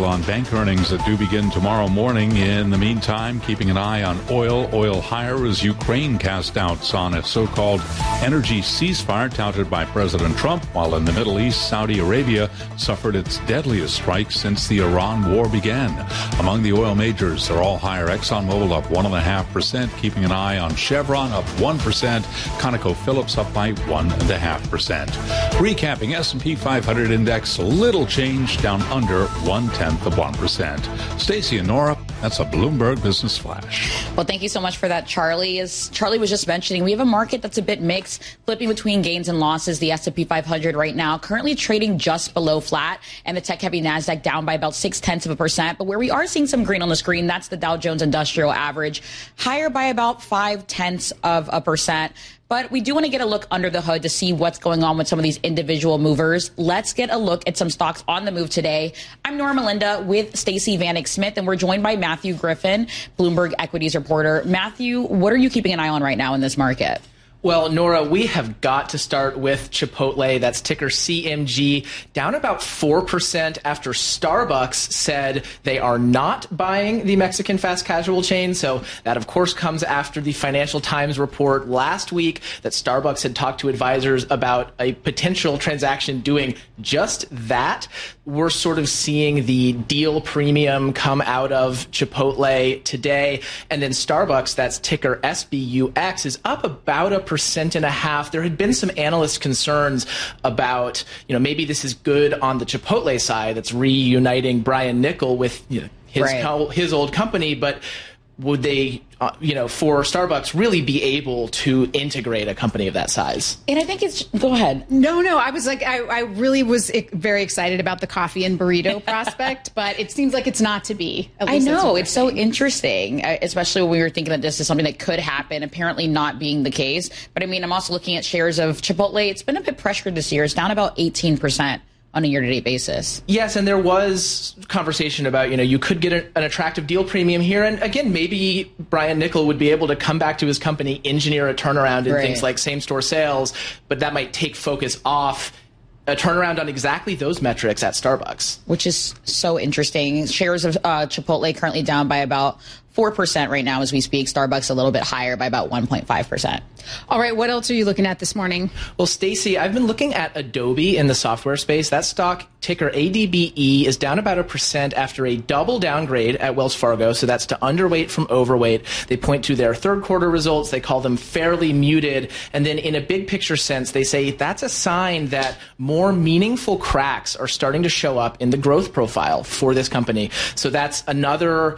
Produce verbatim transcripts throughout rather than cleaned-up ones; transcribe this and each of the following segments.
schedule on bank earnings that do begin tomorrow morning. In the meantime, keeping an eye on oil. Oil higher as Ukraine cast doubts on a so-called energy ceasefire touted by President Trump, while in the Middle East, Saudi Arabia suffered its deadliest strike since the Iran war began. Among the oil majors, they're all higher. ExxonMobil up one point five percent, keeping an eye on Chevron up one percent, ConocoPhillips up by one point five percent. Recapping, S and P five hundred index, little change, down under one-tenth of one percent. Stacey and Nora, that's a Bloomberg Business Flash. Well, thank you so much for that, Charlie. As Charlie was just mentioning, we have a market that's a bit mixed, flipping between gains and losses. The S and P five hundred right now currently trading just below flat, and the tech-heavy NASDAQ down by about six-tenths of a percent. But where we are seeing some green on the screen, that's the Dow Jones Industrial Average, higher by about five-tenths of a percent. But we do want to get a look under the hood to see what's going on with some of these individual movers. Let's get a look at some stocks on the move today. I'm Nora Melinda with Stacey Vanek Smith, and we're joined by Matthew Griffin, Bloomberg Equities reporter. Matthew, what are you keeping an eye on right now in this market? Well, Nora, we have got to start with Chipotle. That's ticker C M G, down about four percent after Starbucks said they are not buying the Mexican fast casual chain. So that, of course, comes after the Financial Times report last week that Starbucks had talked to advisors about a potential transaction doing just that. We're sort of seeing the deal premium come out of Chipotle today. And then Starbucks, that's ticker S B U X, is up about a percent and a half. There had been some analyst concerns about, you know, maybe this is good on the Chipotle side that's reuniting Brian Niccol with, you know, his, right. co- his old company, but would they, uh, you know, for Starbucks really be able to integrate a company of that size? And I think it's, go ahead. No, no, I was like, I, I really was very excited about the coffee and burrito prospect, but it seems like it's not to be. At I least know, it's so interesting, especially when we were thinking that this is something that could happen, apparently not being the case. But I mean, I'm also looking at shares of Chipotle. It's been a bit pressured this year. It's down about eighteen percent. On a year-to-date basis. Yes, and there was conversation about, you know, you could get a, an attractive deal premium here. And again, maybe Brian Niccol would be able to come back to his company, engineer a turnaround in right. things like same-store sales, but that might take focus off a turnaround on exactly those metrics at Starbucks. Which is so interesting. Shares of uh, Chipotle currently down by about four percent right now as we speak. Starbucks a little bit higher by about one point five percent. All right, what else are you looking at this morning? Well, Stacey, I've been looking at Adobe in the software space. That stock, ticker A D B E, is down about a percent after a double downgrade at Wells Fargo. So that's to underweight from overweight. They point to their third quarter results. They call them fairly muted. And then in a big picture sense, they say that's a sign that more meaningful cracks are starting to show up in the growth profile for this company. So that's another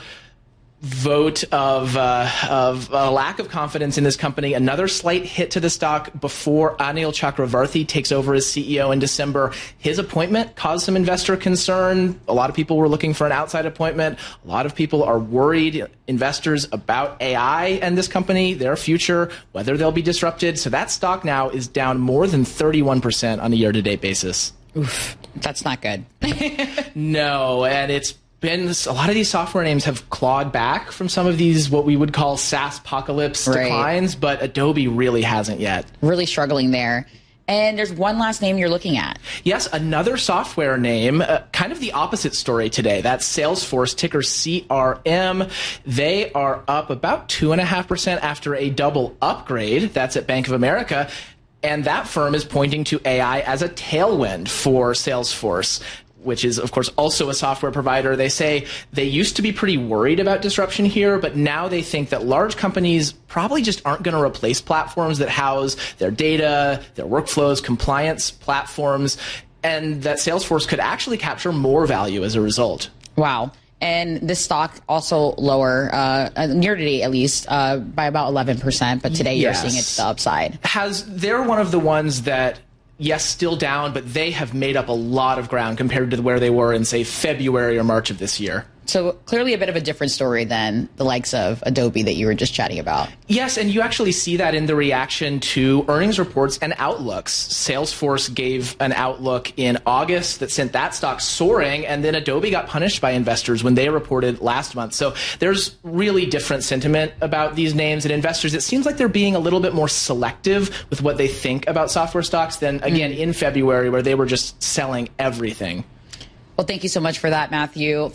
vote of uh, of a lack of confidence in this company. Another slight hit to the stock before Anil Chakravarthy takes over as C E O in December. His appointment caused some investor concern. A lot of people were looking for an outside appointment. A lot of people are worried, investors, about A I and this company, their future, whether they'll be disrupted. So that stock now is down more than thirty-one percent on a year-to-date basis. Oof, that's not good. No, and it's been a lot of these software names have clawed back from some of these what we would call SaaS apocalypse right. declines, but Adobe really hasn't yet. Really struggling there. And there's one last name you're looking at. Yes, another software name, uh, kind of the opposite story today. That's Salesforce, ticker C R M. They are up about two point five percent after a double upgrade. That's at Bank of America. And that firm is pointing to A I as a tailwind for Salesforce, which is, of course, also a software provider. They say they used to be pretty worried about disruption here, but now they think that large companies probably just aren't going to replace platforms that house their data, their workflows, compliance platforms, and that Salesforce could actually capture more value as a result. Wow. And this stock also lower, uh, year to date at least, uh, by about eleven percent, but today yes. you're seeing it's the upside. Has they're one of the ones that, yes, still down, but they have made up a lot of ground compared to where they were in, say, February or March of this year. So clearly a bit of a different story than the likes of Adobe that you were just chatting about. Yes, and you actually see that in the reaction to earnings reports and outlooks. Salesforce gave an outlook in August that sent that stock soaring, and then Adobe got punished by investors when they reported last month. So there's really different sentiment about these names and investors. It seems like they're being a little bit more selective with what they think about software stocks than, again, mm. in February, where they were just selling everything. Well, thank you so much for that, Matthew.